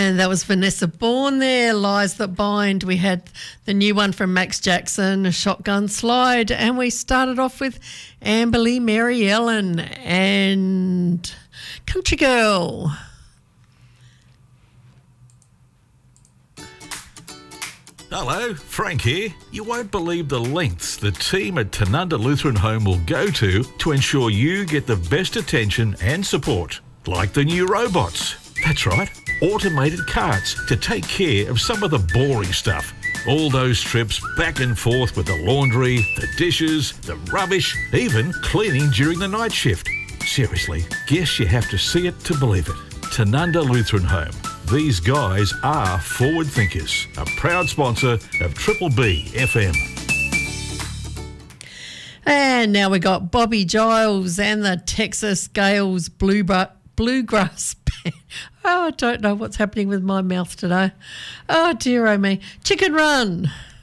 And that was Vanessa Bourne there, Lies That Bind. We had the new one from Max Jackson, Shotgun Slide. And we started off with Amberley, Mary Ellen and Country Girl. Hello, Frank here. You won't believe the lengths the team at Tanunda Lutheran Home will go to ensure you get the best attention and support. Like the new robots. That's right, automated carts to take care of some of the boring stuff. All those trips back and forth with the laundry, the dishes, the rubbish, even cleaning during the night shift. Seriously, guess you have to see it to believe it. Tanunda Lutheran Home. These guys are forward thinkers. A proud sponsor of Triple B FM. And now we got Bobby Giles and the Texas Gales Bluegrass Band. Oh, I don't know what's happening with my mouth today. Oh, dear, oh me. Chicken Run.